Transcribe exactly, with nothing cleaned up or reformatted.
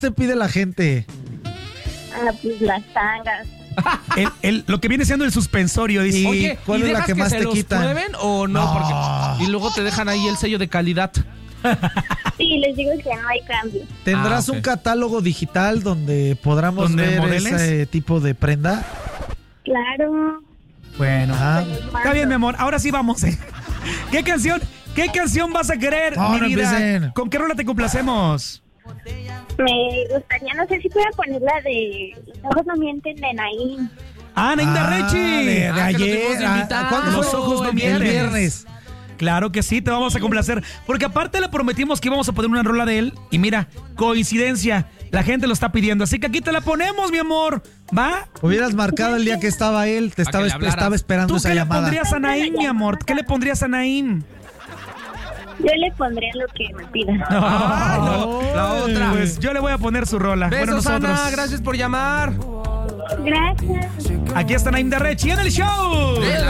te pide la gente? Ah, pues las tangas. El, el, lo que viene siendo el suspensorio, dice. Oye, ¿cuál ¿y es la dejas que que más se te los quitan? prueben o no? No. Porque, y luego te dejan ahí el sello de calidad. Sí, les digo que no hay cambio. ¿Tendrás Ah, ok. un catálogo digital donde podamos ¿Donde ver modeles? ese tipo de prenda? Claro. Bueno, Ah. está bien, mi amor. Ahora sí vamos. ¿eh? ¿Qué canción? ¿Qué canción vas a querer, No, mi no vida? empiecen. ¿Con qué rola te complacemos? Me gustaría, no sé si pueda poner la de Los ojos no mienten de Naín. Ah, Naim Darrechi. de, de Ah, que lo ayer. tuvimos de ah, invitar. ¿Cuándo Los fue? ojos no El mienten. viernes. Claro que sí, te vamos a complacer. Porque aparte le prometimos que íbamos a poner una rola de él. Y mira, coincidencia, la gente lo está pidiendo. Así que aquí te la ponemos, mi amor. ¿Va? Hubieras marcado el día que estaba él, te Para estaba, que le hablaras. estaba esperando ¿Tú esa qué le llamada. pondrías a Naim, mi amor? ¿Qué le pondrías a Naim? Yo le pondría lo que me pida. Ay, no, la otra. Pues yo le voy a poner su rola. Besos, bueno, nosotros. Ana, gracias por llamar. Gracias. Aquí está Naim Darrechi en el show. De la